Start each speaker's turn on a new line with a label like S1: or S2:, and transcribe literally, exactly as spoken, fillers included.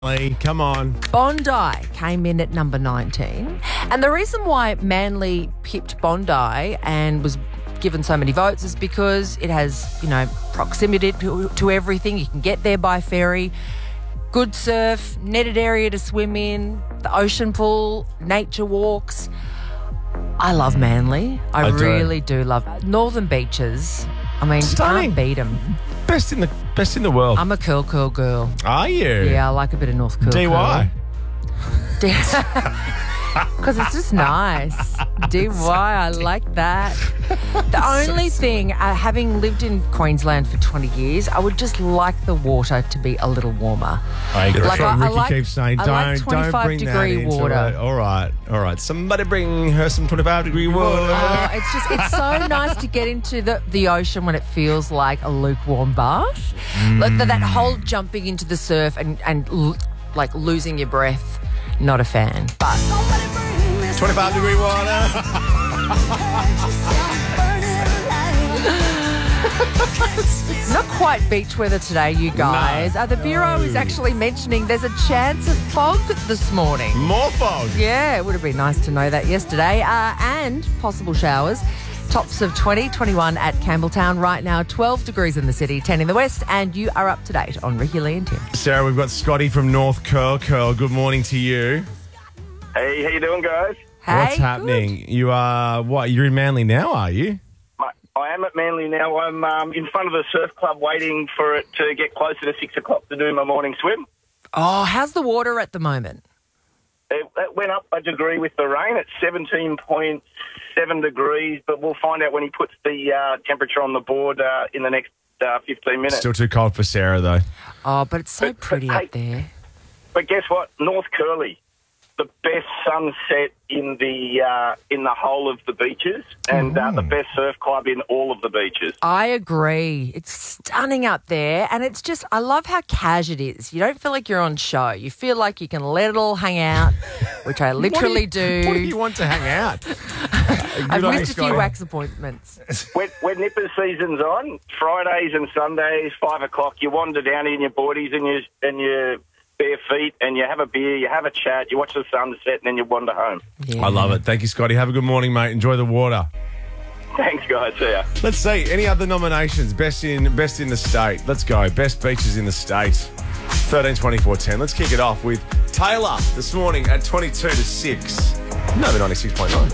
S1: Lee, come on.
S2: Bondi came in at number nineteen. And the reason why Manly pipped Bondi and was given so many votes is because it has, you know, proximity to, to everything. You can get there by ferry. Good surf, netted area to swim in, the ocean pool, nature walks. I love Manly. I,
S1: I do.
S2: really do love Northern Beaches. I mean,
S1: Stunning.
S2: you can't beat them.
S1: Best in the best in the world.
S2: I'm a curl curl girl.
S1: Are you?
S2: Yeah, I like a bit of North curl
S1: D Y.
S2: Because it's just nice. D Y, I like that. The only thing, uh, having lived in Queensland for twenty years, I would just like the water to be a little warmer.
S1: I agree.
S2: Like,
S1: That's what
S2: I- I
S1: Ricky
S2: like-
S1: keeps saying.
S2: I
S1: Don't,
S2: like
S1: don't
S2: twenty-five
S1: bring
S2: degree
S1: that into
S2: water.
S1: it. All right, all right. Somebody bring her some twenty-five degree water.
S2: Oh, it's just, it's so nice to get into the, the ocean when it feels like a lukewarm bath. Like that, that whole jumping into the surf and, and l- like losing your breath, not a fan. But
S1: twenty-five degree water.
S2: not quite beach weather today, you guys.
S1: No.
S2: Uh, the Bureau is actually mentioning there's a chance of fog this morning.
S1: More fog.
S2: Yeah, it would have been nice to know that yesterday. Uh, and possible showers. Tops of twenty, twenty-one at Campbelltown. Right now, twelve degrees in the city, ten in the west. And you are up to date on Ricky, Lee and Tim.
S1: Sarah, we've got Scotty from North Curl Curl. Good morning to you.
S3: Hey, how you doing, guys?
S2: Hey,
S1: What's happening? You are, what, you're in Manly now, are you?
S3: My- I am at Manly now. I'm um, in front of the surf club waiting for it to get closer to six o'clock to do my morning swim.
S2: Oh, how's the water at the moment?
S3: It, it went up a degree with the rain. It's seventeen point seven degrees, but we'll find out when he puts the uh, temperature on the board uh, in the next uh, fifteen minutes.
S1: Still too cold for Sarah, though.
S2: Oh, but it's so
S3: But- but
S2: pretty
S3: hey-
S2: up there.
S3: But guess what? North Curly, the best sunset in the uh, in the whole of the beaches, and uh, the best surf club in all of the beaches.
S2: I agree. It's stunning up there. And it's just, I love how cash it is. You don't feel like you're on show. You feel like you can let it all hang out, which I literally
S1: What do you,
S2: do.
S1: What do you want to hang out?
S2: I've
S1: Good on you,
S2: missed a few
S1: Scotty.
S2: wax appointments.
S3: When, when nipper season's on, Fridays and Sundays, five o'clock, you wander down in your boardies and your and your bare feet, and you have a beer, you have a chat, you watch the sunset, and then you wander home.
S2: Yeah.
S1: I love it. Thank you, Scotty. Have a good morning, mate. Enjoy the water.
S3: Thanks, guys. See ya.
S1: Let's see. Any other nominations? Best in best in the state. Let's go. Best beaches in the state. thirteen twenty-four ten. Let's kick it off with Taylor this morning at twenty-two to six. No, the ninety-six point nine.